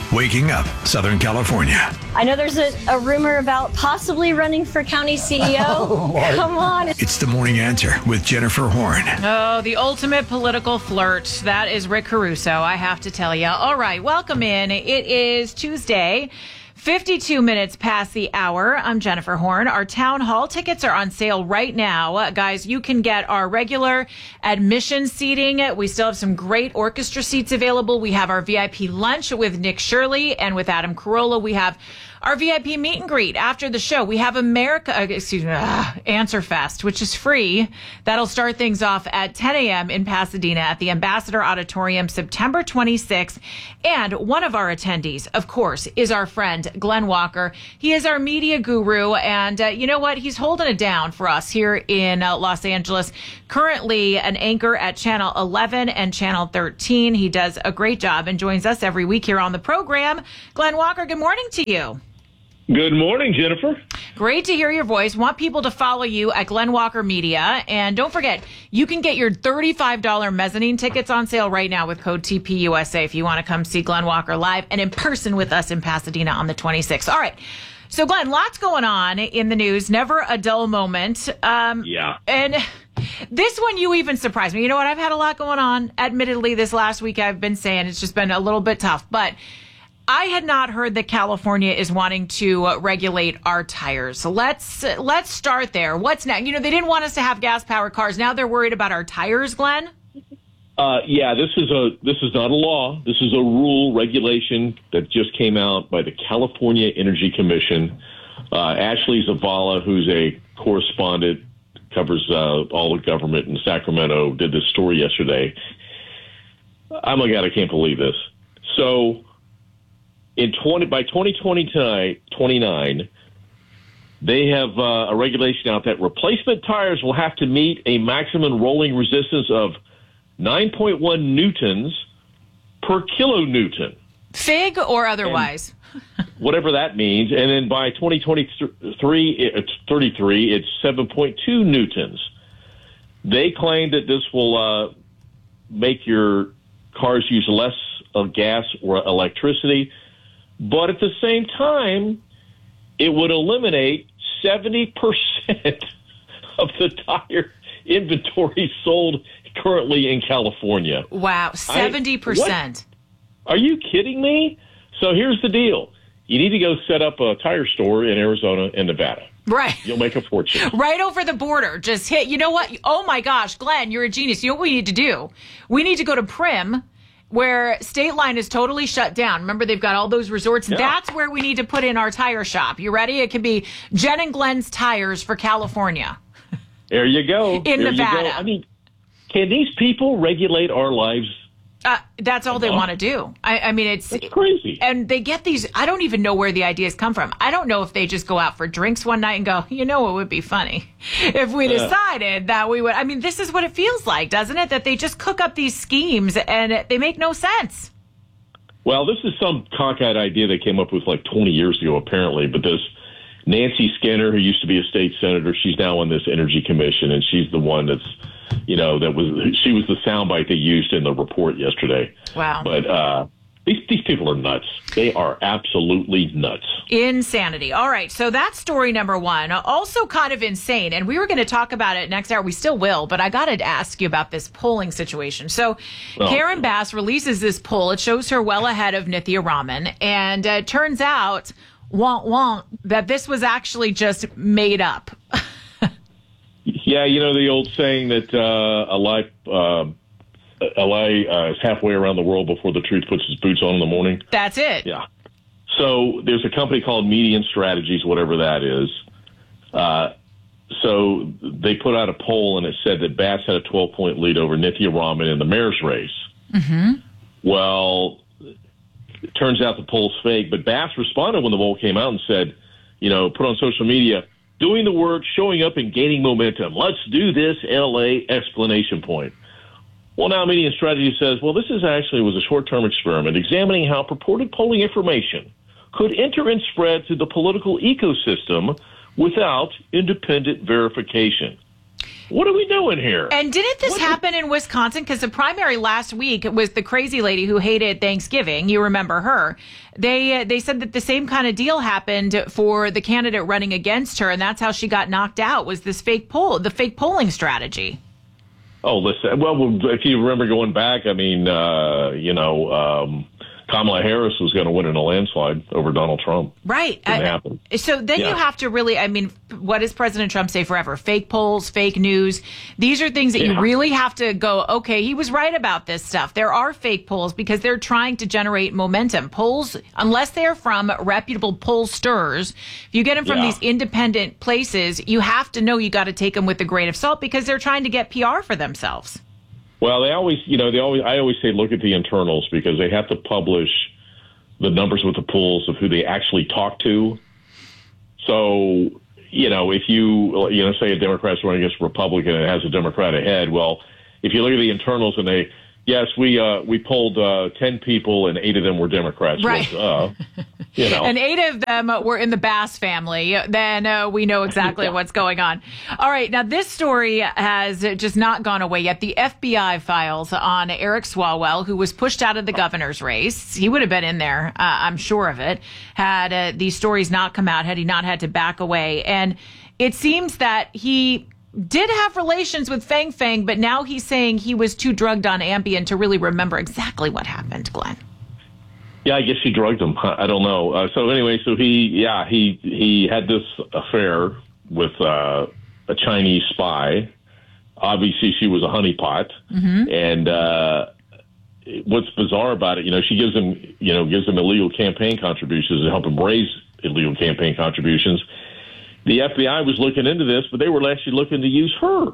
waking up Southern California. I know there's a rumor about possibly running for county CEO. Come on. It's the Morning Answer with Jennifer Horn. Oh, the ultimate political flirt. That is Rick Caruso, I have to tell you. All right, welcome in. It is Tuesday, 52 minutes past the hour. I'm Jennifer Horn. Our town hall tickets are on sale right now. Guys, you can get our regular admission seating. We still have some great orchestra seats available. We have our VIP lunch with Nick Shirley and with Adam Carolla. We have our VIP meet and greet after the show. We have Answer Fest, which is free. That'll start things off at 10 a.m. in Pasadena at the Ambassador Auditorium, September 26th. And one of our attendees, of course, is our friend Glenn Walker. He is our media guru. And you know what? He's holding it down for us here in Los Angeles. Currently an anchor at Channel 11 and Channel 13. He does a great job and joins us every week here on the program. Glenn Walker, good morning to you. Good morning, Jennifer. Great to hear your voice. Want people to follow you at Glenn Walker Media. And don't forget, you can get your $35 mezzanine tickets on sale right now with code TPUSA if you want to come see Glenn Walker live and in person with us in Pasadena on the 26th. All right. So, Glenn, lots going on in the news. Never a dull moment. Yeah. And this one, you even surprised me. You know what? I've had a lot going on. Admittedly, this last week I've been saying it's just been a little bit tough. But I had not heard that California is wanting to regulate our tires. So let's start there. What's next? You know, they didn't want us to have gas-powered cars. Now they're worried about our tires, Glenn? Yeah, this is not a law. This is a rule regulation that just came out by the California Energy Commission. Ashley Zavala, who's a correspondent, covers all the government in Sacramento, did this story yesterday. Oh my God, I can't believe this. So by 2029, they have a regulation out that replacement tires will have to meet a maximum rolling resistance of 9.1 newtons per kilonewton. Fig or otherwise? Whatever that means. And then by 2033, it's 7.2 newtons. They claim that this will make your cars use less of gas or electricity. But at the same time, it would eliminate 70% of the tire inventory sold currently in California. Wow, 70%. Are you kidding me? So here's the deal. You need to go set up a tire store in Arizona and Nevada. Right. You'll make a fortune. Right over the border. Just hit. You know what? Oh, my gosh, Glenn, you're a genius. You know what we need to do? We need to go to Prim, where State Line is totally shut down. Remember, they've got all those resorts. Yeah. That's where we need to put in our tire shop. You ready? It can be Jen and Glenn's Tires for California. There you go. In Nevada. I mean, can these people regulate our lives? That's all they want to do. I mean, it's crazy. And they get these, I don't even know where the ideas come from. I don't know if they just go out for drinks one night and go, you know what would be funny? If we decided that we would, I mean, this is what it feels like, doesn't it? That they just cook up these schemes and they make no sense. Well, this is some cockeyed idea they came up with like 20 years ago, apparently. But this Nancy Skinner, who used to be a state senator, she's now on this Energy Commission, and she's the one that's, you know, she was the soundbite they used in the report yesterday. Wow. But these people are nuts. They are absolutely nuts. Insanity. All right. So that's story number one. Also kind of insane. And we were going to talk about it next hour. We still will. But I got to ask you about this polling situation. So Karen Bass releases this poll. It shows her well ahead of Nithya Raman. And it turns out, that this was actually just made up. Yeah, you know the old saying that a lie is halfway around the world before the truth puts its boots on in the morning. That's it. Yeah. So there's a company called Median Strategies, whatever that is. So they put out a poll, and it said that Bass had a 12-point lead over Nithya Raman in the mayor's race. Mm-hmm. Well, it turns out the poll's fake, but Bass responded when the poll came out and said, you know, put on social media, doing the work, showing up, and gaining momentum. Let's do this, LA, exclamation point. Well, now Median Strategy says, well, this was a short-term experiment examining how purported polling information could enter and spread through the political ecosystem without independent verification. What are we doing here? And didn't this happen in Wisconsin? Because the primary last week was the crazy lady who hated Thanksgiving. You remember her. They said that the same kind of deal happened for the candidate running against her, and that's how she got knocked out, was this fake polling strategy. Oh, listen. Well, if you remember going back, I mean, Kamala Harris was going to win in a landslide over Donald Trump. Right. Didn't happen. So then you have to really, I mean, what does President Trump say forever? Fake polls, fake news. These are things that you really have to go, okay, he was right about this stuff. There are fake polls because they're trying to generate momentum. Polls, unless they're from reputable pollsters, if you get them from these independent places, you have to know you got to take them with a grain of salt because they're trying to get PR for themselves. Well, I always say look at the internals because they have to publish the numbers with the polls of who they actually talk to. So, if you say a Democrat's running against a Republican and it has a Democrat ahead, well, if you look at the internals and we polled 10 people and 8 of them were Democrats. Right. Well, And 8 of them were in the Bass family. Then we know exactly what's going on. All right. Now, this story has just not gone away yet. The FBI files on Eric Swalwell, who was pushed out of the governor's race. He would have been in there, I'm sure of it, had these stories not come out, had he not had to back away. And it seems that he did have relations with Fang Fang, but now he's saying he was too drugged on Ambien to really remember exactly what happened, Glenn. Yeah, I guess he drugged him. I don't know. So anyway, he had this affair with a Chinese spy. Obviously, she was a honeypot. Mm-hmm. And what's bizarre about it, she gives him illegal campaign contributions to help him raise illegal campaign contributions. The FBI was looking into this, but they were actually looking to use her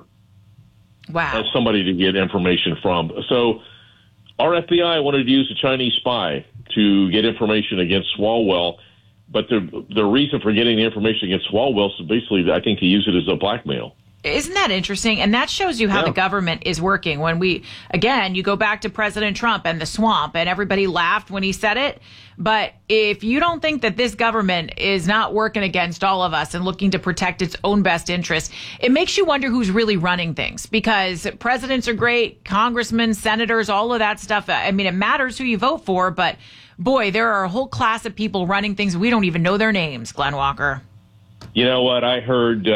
as somebody to get information from. So our FBI wanted to use a Chinese spy to get information against Swalwell, but the reason for getting the information against Swalwell is basically, I think, to use it as a blackmail. Isn't that interesting? And that shows you how the government is working. When you go back to President Trump and the swamp, and everybody laughed when he said it. But if you don't think that this government is not working against all of us and looking to protect its own best interests, it makes you wonder who's really running things, because presidents are great, congressmen, senators, all of that stuff. I mean, it matters who you vote for, but boy, there are a whole class of people running things. We don't even know their names, Glenn Walker. You know what? I heard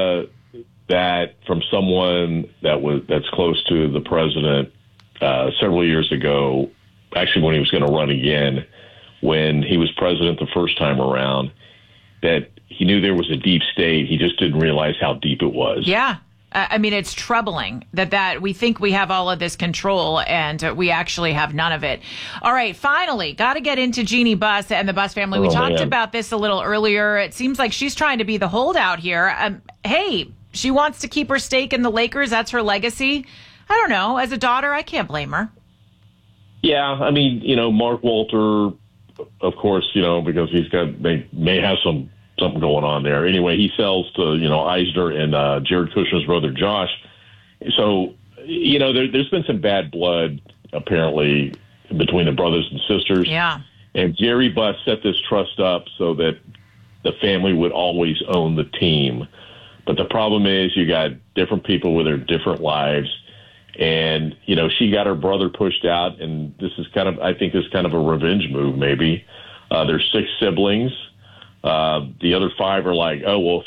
that from someone that's close to the president several years ago, actually when he was going to run again, when he was president the first time around, that he knew there was a deep state. He just didn't realize how deep it was. Yeah. I mean, it's troubling that we think we have all of this control and we actually have none of it. All right, finally, got to get into Jeannie Buss and the Buss family. We talked about this a little earlier. It seems like she's trying to be the holdout here. Hey, she wants to keep her stake in the Lakers. That's her legacy. I don't know. As a daughter, I can't blame her. Yeah, I mean, Mark Walter, of course, because they may have something going on there. Anyway, he sells to, Eisner and Jared Kushner's brother, Josh. So, there's been some bad blood, apparently, between the brothers and sisters. Yeah. And Jerry Buss set this trust up so that the family would always own the team. But the problem is you got different people with their different lives. And, she got her brother pushed out. And this is I think this is kind of a revenge move, maybe. There's 6 siblings. The other 5 are like, oh, well,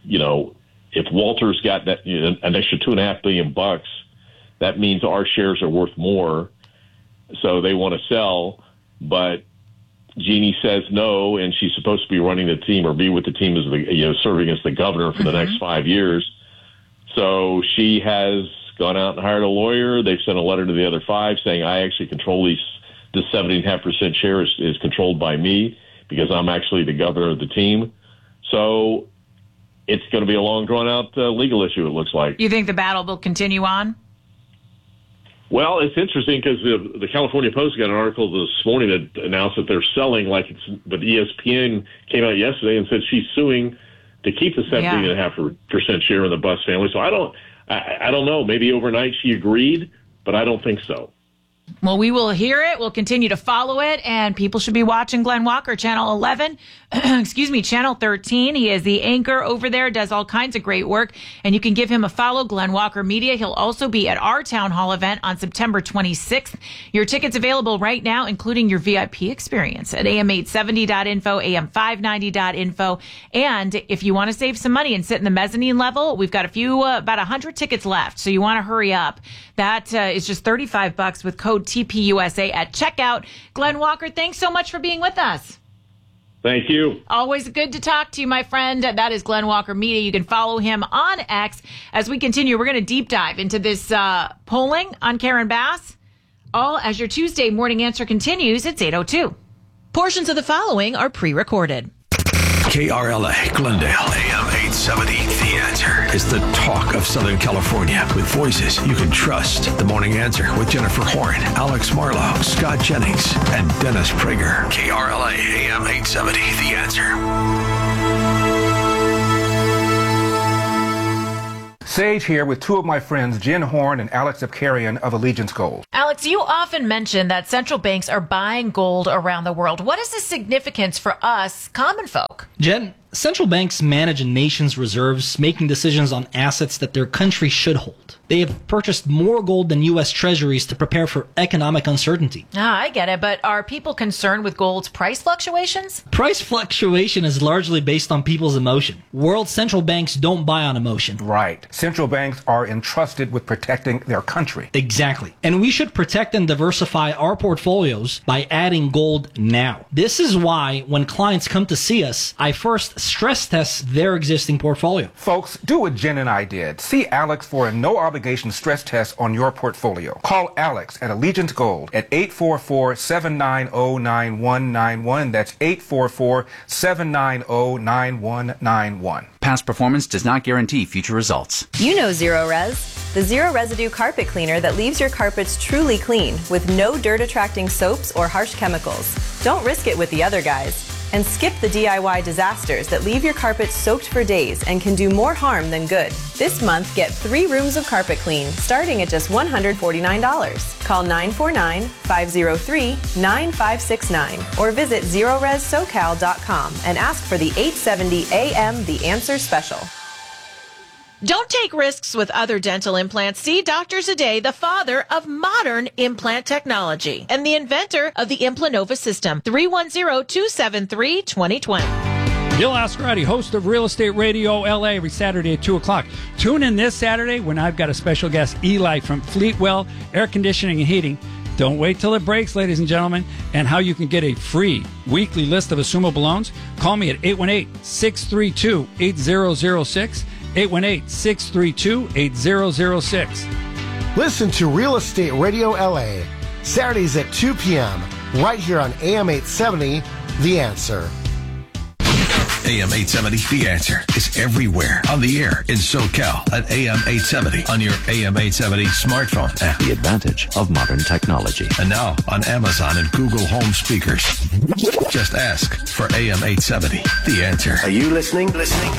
if Walter's got that, an extra $2.5 billion, that means our shares are worth more. So they want to sell. But Jeannie says no, and she's supposed to be running the team or be with the team as serving as the governor for the next 5 years. So she has gone out and hired a lawyer. They've sent a letter to the other 5 saying, I actually control this 70.5% share is controlled by me because I'm actually the governor of the team. So it's going to be a long, drawn-out legal issue, it looks like. You think the battle will continue on? Well, it's interesting because the California Post got an article this morning that announced that they're selling but ESPN came out yesterday and said she's suing to keep the 70.5% share in the Buss family. So I don't know. Maybe overnight she agreed, but I don't think so. Well, we will hear it. We'll continue to follow it, and people should be watching Glenn Walker, Channel 11, Channel 13. He is the anchor over there, does all kinds of great work, and you can give him a follow, Glenn Walker Media. He'll also be at our town hall event on September 26th. Your tickets available right now, including your VIP experience at am870.info, am590.info. And if you want to save some money and sit in the mezzanine level, we've got about 100 tickets left, so you want to hurry up. That is just $35 with code TPUSA at checkout. Glenn Walker, thanks so much for being with us. Thank you. Always good to talk to you, my friend. That is Glenn Walker Media. You can follow him on X. As we continue, we're going to deep dive into this polling on Karen Bass. All as your Tuesday morning answer continues. It's 8:02. Portions of the following are pre-recorded. KRLA, Glendale, AM 870. The Answer is the talk of Southern California with voices you can trust. The Morning Answer with Jennifer Horn, Alex Marlowe, Scott Jennings, and Dennis Prager. KRLA, AM 870. The Answer. Sage here with two of my friends, Jen Horn and Alex Abkarian of Allegiance Gold. Alex, you often mention that central banks are buying gold around the world. What is the significance for us, common folk? Jen, central banks manage a nation's reserves, making decisions on assets that their country should hold. They have purchased more gold than U.S. treasuries to prepare for economic uncertainty. I get it, but are people concerned with gold's price fluctuations? Price fluctuation is largely based on people's emotion. World central banks don't buy on emotion. Right. Central banks are entrusted with protecting their country. Exactly. And we should protect and diversify our portfolios by adding gold now. This is why when clients come to see us, I first stress test their existing portfolio. Folks, do what Jen and I did. See Alex for a no-obligation stress test on your portfolio. Call Alex at Allegiance Gold at 844-790-9191. That's 844-790-9191. Past performance does not guarantee future results. You know Zero Res, the zero residue carpet cleaner that leaves your carpets truly clean with no dirt-attracting soaps or harsh chemicals. Don't risk it with the other guys. And skip the DIY disasters that leave your carpet soaked for days and can do more harm than good. This month, get 3 rooms of carpet clean, starting at just $149. Call 949-503-9569 or visit ZeroResSoCal.com and ask for the 870 AM The Answer Special. Don't take risks with other dental implants. See Dr. Zade, the father of modern implant technology and the inventor of the Implanova system. 310-273-2020. Bill Ascarati, host of Real Estate Radio LA, every Saturday at 2 o'clock. Tune in this Saturday when I've got a special guest, Eli from Fleetwell Air Conditioning and Heating. Don't wait till it breaks, ladies and gentlemen, and how you can get a free weekly list of assumable loans. Call me at 818-632-8006. 818-632-8006. Listen to Real Estate Radio LA, Saturdays at 2 p.m., right here on AM 870, The Answer. AM 870, The Answer is everywhere on the air in SoCal at AM 870 on your AM 870 smartphone app. The advantage of modern technology. And now on Amazon and Google Home speakers. Just ask for AM 870, The Answer. Are you listening?